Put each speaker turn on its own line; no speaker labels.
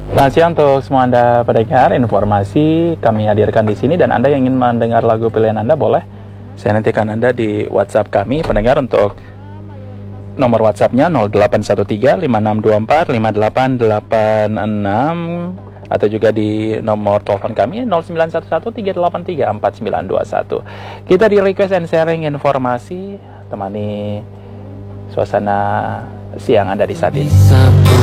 Selamat siang untuk semua Anda pendengar, informasi kami hadirkan di sini, dan Anda yang ingin mendengar lagu pilihan Anda boleh saya nantikan Anda di WhatsApp kami pendengar. Untuk nomor WhatsApp-nya 081356245886, atau juga di nomor telepon kami 0911383491. Kita di request and sharing informasi, temani suasana siang Anda di saat ini.